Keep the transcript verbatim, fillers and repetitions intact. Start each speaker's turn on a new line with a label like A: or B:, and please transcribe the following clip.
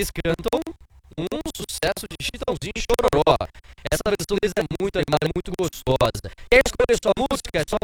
A: eles cantam um sucesso de Chitãozinho e Chororó. Essa versão deles é muito animada, é muito gostosa. Quer escolher sua música? É só